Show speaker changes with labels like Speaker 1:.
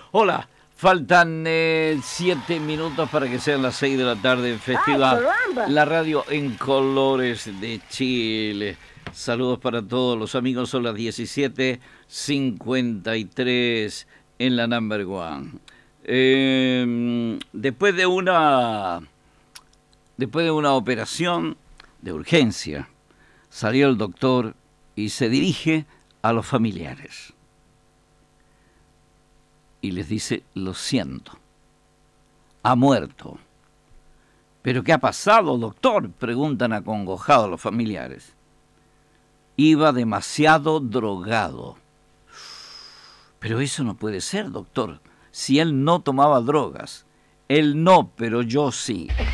Speaker 1: Hola, faltan 7 minutos para que sean las 6 de la tarde en Festival. La radio en colores de Chile. Saludos para todos los amigos, son las 17:53 en la Number One. Después de una operación de urgencia, salió el doctor y se dirige a los familiares. Y les dice, lo siento, ha muerto. ¿Pero qué ha pasado, doctor?, preguntan acongojados los familiares. Iba demasiado drogado. Pero eso no puede ser, doctor, si él no tomaba drogas. Él no, pero yo sí.